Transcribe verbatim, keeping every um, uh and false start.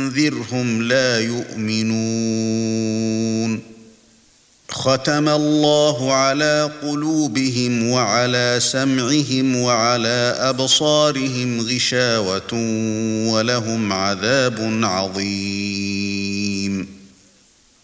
تنذرهم لا يؤمنون ختم الله على قلوبهم وعلى سمعهم وعلى أبصارهم غشاوة ولهم عذاب عظيم